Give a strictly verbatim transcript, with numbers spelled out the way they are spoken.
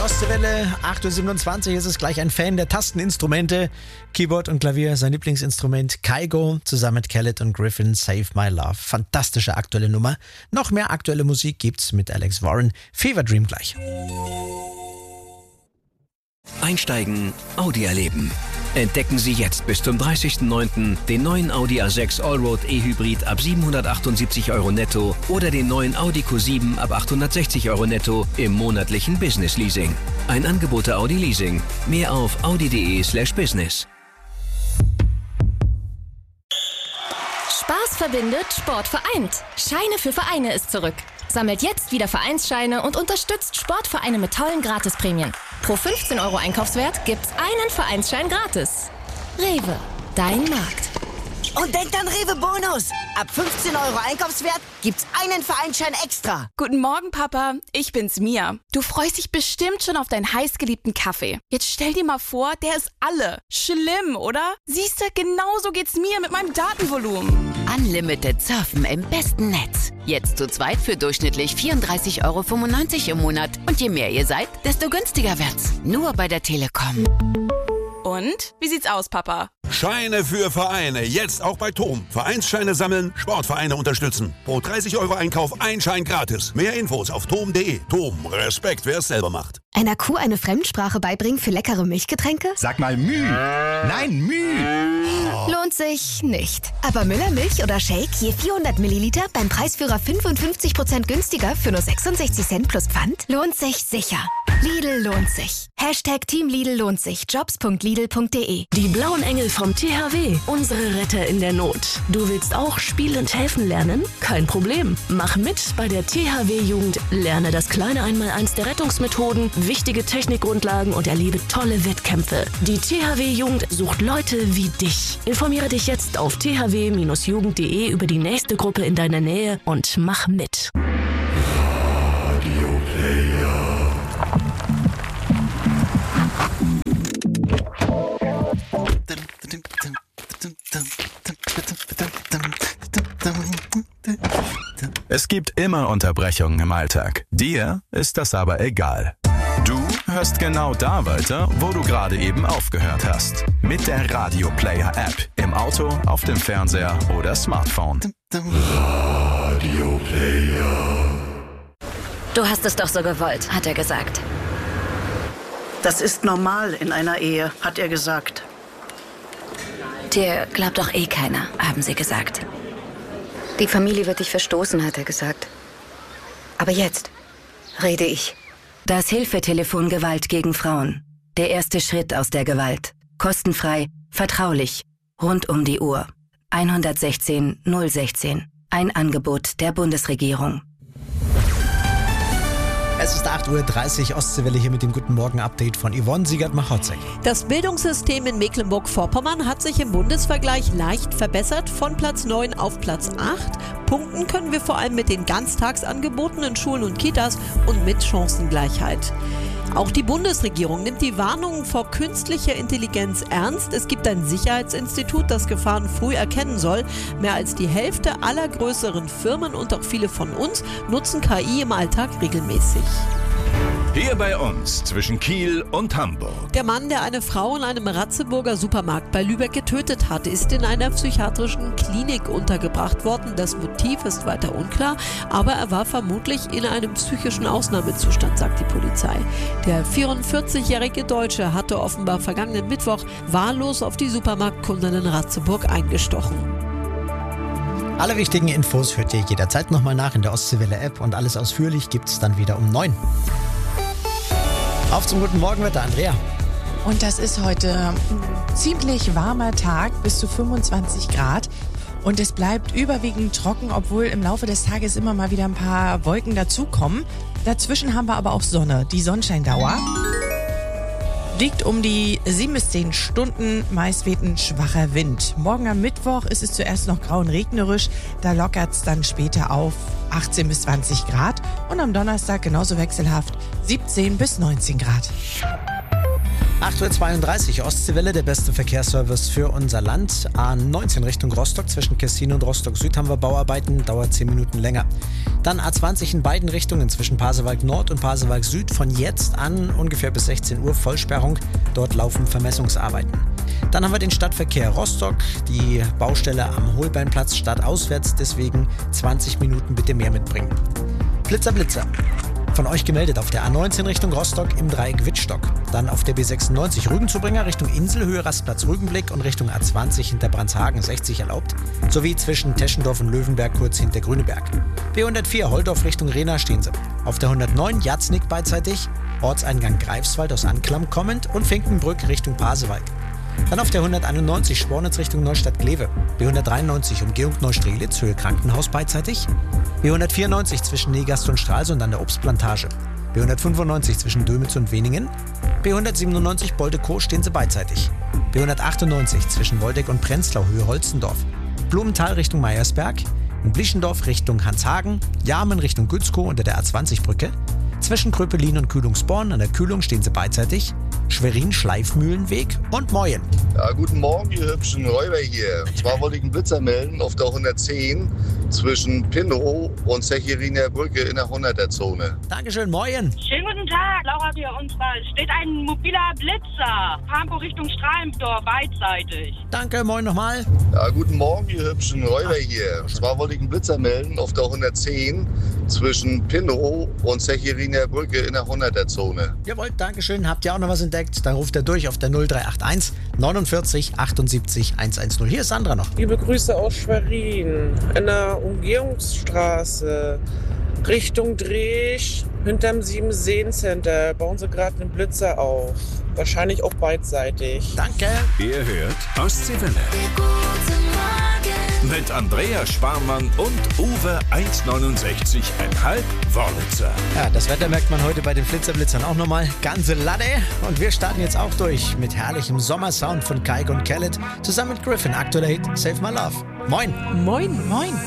Ostseewelle, acht Uhr siebenundzwanzig ist es gleich ein Fan der Tasteninstrumente. Keyboard und Klavier, sein Lieblingsinstrument. Kygo zusammen mit Khaled und Griffin, Save My Love. Fantastische aktuelle Nummer. Noch mehr aktuelle Musik gibt's mit Alex Warren. Fever Dream gleich. Einsteigen, Audi erleben. Entdecken Sie jetzt bis zum dreißigsten neunten den neuen Audi A sechs Allroad E-Hybrid ab siebenhundertachtundsiebzig Euro netto oder den neuen Audi Q sieben ab achthundertsechzig Euro netto im monatlichen Business Leasing. Ein Angebot der Audi Leasing. Mehr auf audi.de slash business. Spaß verbindet, Sport vereint. Scheine für Vereine ist zurück. Sammelt jetzt wieder Vereinsscheine und unterstützt Sportvereine mit tollen Gratisprämien. Pro fünfzehn Euro Einkaufswert gibt's einen Vereinsschein gratis. Rewe, dein Markt. Und denkt an Rewe Bonus. Ab fünfzehn Euro Einkaufswert gibt's einen Vereinsschein extra. Guten Morgen, Papa. Ich bin's, Mia. Du freust dich bestimmt schon auf deinen heißgeliebten Kaffee. Jetzt stell dir mal vor, der ist alle. Schlimm, oder? Siehst du, genauso geht's mir mit meinem Datenvolumen. Unlimited Surfen im besten Netz. Jetzt zu zweit für durchschnittlich vierunddreißig Euro fünfundneunzig im Monat. Und je mehr ihr seid, desto günstiger wird's. Nur bei der Telekom. Und? Wie sieht's aus, Papa? Scheine für Vereine. Jetzt auch bei Tom. Vereinsscheine sammeln, Sportvereine unterstützen. Pro dreißig Euro Einkauf ein Schein gratis. Mehr Infos auf tom punkt de. Tom, Respekt, wer es selber macht. Einer Kuh eine Fremdsprache beibringen für leckere Milchgetränke? Sag mal Müh. Nein, Müh. Lohnt sich nicht. Aber Müller Milch oder Shake je vierhundert Milliliter beim Preisführer fünfundfünfzig Prozent günstiger für nur sechsundsechzig Cent plus Pfand? Lohnt sich sicher. Lidl lohnt sich. Hashtag Team Lidl lohnt sich. Jobs punkt lidl punkt de. Die blauen Engel vom T H W. Unsere Retter in der Not. Du willst auch spielend helfen lernen? Kein Problem. Mach mit bei der T H W-Jugend. Lerne das kleine Einmaleins der Rettungsmethoden, wichtige Technikgrundlagen und erlebe tolle Wettkämpfe. Die T H W-Jugend sucht Leute wie dich. Informiere dich jetzt auf t h w Bindestrich jugend punkt de über die nächste Gruppe in deiner Nähe und mach mit. Radio Player. Es gibt immer Unterbrechungen im Alltag. Dir ist das aber egal. Du hörst genau da weiter, wo du gerade eben aufgehört hast. Mit der Radio Player App. Im Auto, auf dem Fernseher oder Smartphone. Radio Player. Du hast es doch so gewollt, hat er gesagt. Das ist normal in einer Ehe, hat er gesagt. Dir glaubt doch eh keiner, haben sie gesagt. Die Familie wird dich verstoßen, hat er gesagt. Aber jetzt rede ich. Das Hilfetelefon Gewalt gegen Frauen. Der erste Schritt aus der Gewalt. Kostenfrei, vertraulich, rund um die Uhr. eins eins sechs null eins sechs. Ein Angebot der Bundesregierung. Es ist acht Uhr dreißig, Ostseewelle hier mit dem Guten Morgen-Update von Yvonne Siegert-Machotzek. Das Bildungssystem in Mecklenburg-Vorpommern hat sich im Bundesvergleich leicht verbessert, von Platz neun auf Platz acht. Punkten können wir vor allem mit den Ganztagsangeboten in Schulen und Kitas und mit Chancengleichheit. Auch die Bundesregierung nimmt die Warnungen vor künstlicher Intelligenz ernst. Es gibt ein Sicherheitsinstitut, das Gefahren früh erkennen soll. Mehr als die Hälfte aller größeren Firmen und auch viele von uns nutzen K I im Alltag regelmäßig. Hier bei uns zwischen Kiel und Hamburg. Der Mann, der eine Frau in einem Ratzeburger Supermarkt bei Lübeck getötet hat, ist in einer psychiatrischen Klinik untergebracht worden. Das Motiv ist weiter unklar, aber er war vermutlich in einem psychischen Ausnahmezustand, sagt die Polizei. Der vierundvierzigjährige Deutsche hatte offenbar vergangenen Mittwoch wahllos auf die Supermarktkundin in Ratzeburg eingestochen. Alle wichtigen Infos hört ihr jederzeit nochmal nach in der Ostseewelle-App und alles ausführlich gibt's dann wieder um neun. Auf zum guten Morgenwetter, Andrea. Und das ist heute ein ziemlich warmer Tag, bis zu fünfundzwanzig Grad. Und es bleibt überwiegend trocken, obwohl im Laufe des Tages immer mal wieder ein paar Wolken dazukommen. Dazwischen haben wir aber auch Sonne. Die Sonnenscheindauer liegt um die sieben bis zehn Stunden, meist weht ein schwacher Wind. Morgen am Mittwoch ist es zuerst noch grau und regnerisch, da lockert es dann später auf achtzehn bis zwanzig Grad und am Donnerstag genauso wechselhaft siebzehn bis neunzehn Grad. acht Uhr zweiunddreißig, Ostseewelle, der beste Verkehrsservice für unser Land. A neunzehn Richtung Rostock, zwischen Kessin und Rostock Süd haben wir Bauarbeiten, dauert zehn Minuten länger. Dann A zwanzig in beiden Richtungen, zwischen Pasewalk Nord und Pasewalk Süd, von jetzt an ungefähr bis sechzehn Uhr Vollsperrung, dort laufen Vermessungsarbeiten. Dann haben wir den Stadtverkehr Rostock, die Baustelle am Holbeinplatz stadtauswärts, deswegen zwanzig Minuten bitte mehr mitbringen. Blitzer, Blitzer. Von euch gemeldet auf der A neunzehn Richtung Rostock im Dreieck Wittstock. Dann auf der B sechsundneunzig Rügenzubringer Richtung Inselhöhe, Rastplatz Rügenblick und Richtung A zwanzig hinter Brandshagen sechzig erlaubt. Sowie zwischen Teschendorf und Löwenberg kurz hinter Grüneberg. B hundertvier Holdorf Richtung Rehna stehen sie. Auf der hundertneun Jatznick beidseitig, Ortseingang Greifswald aus Anklam kommend und Finkenbrück Richtung Pasewalk. Dann auf der hunderteinundneunzig Spornitz Richtung Neustadt-Glewe. B hundertdreiundneunzig Umgehung Neustrelitz, Höhe Krankenhaus beidseitig. B hundertvierundneunzig zwischen Negast und Stralsund an der Obstplantage. B hundertfünfundneunzig zwischen Dömitz und Weningen. B hundertsiebenundneunzig Boldekow stehen sie beidseitig. B hundertachtundneunzig zwischen Woldeck und Prenzlau, Höhe Holzendorf. Blumenthal Richtung Meiersberg. In Blischendorf Richtung Hanshagen. Jarmen Richtung Gützkow unter der A zwanzig Brücke. Zwischen Kröpelin und Kühlungsborn an der Kühlung stehen sie beidseitig. Schwerin-Schleifmühlenweg und Moyen. Ja, guten Morgen, ihr hübschen Räuber hier. Und zwar wollte ich einen Blitzer melden auf der hundertzehn zwischen Pinnow und Sechiriner Brücke in der hunderter-Zone. Dankeschön, Moyen. Schönen guten Tag, Laura hier. Und zwar steht ein mobiler Blitzer. Hamburg Richtung Stralendorf, beidseitig. Danke, moin nochmal. Ja, guten Morgen, ihr hübschen Räuber hier. Und zwar wollte ich einen Blitzer melden auf der hundertzehn zwischen Pinnow und Sechiriner Brücke in der hunderter-Zone. Jawohl, Dankeschön. Habt ihr auch noch was entdeckt? Dann ruft er durch auf der null drei acht eins neunundvierzig achtundsiebzig hundertzehn. Hier ist Sandra noch. Liebe Grüße aus Schwerin. In der Umgehungsstraße Richtung Drech hinterm Sieben-Seen-Center bauen sie gerade einen Blitzer auf. Wahrscheinlich auch beidseitig. Danke. Ihr hört Ostseewelle. Mit Andrea Sparmann und Uwe eins neunundsechzig Komma fünf Wörlitzer. Ja, das Wetter merkt man heute bei den Flitzerblitzern auch nochmal. Ganze Latte. Und wir starten jetzt auch durch mit herrlichem Sommersound von Kaigo und Khaled zusammen mit Griffin. Aktueller Hit Save My Love. Moin. Moin, moin.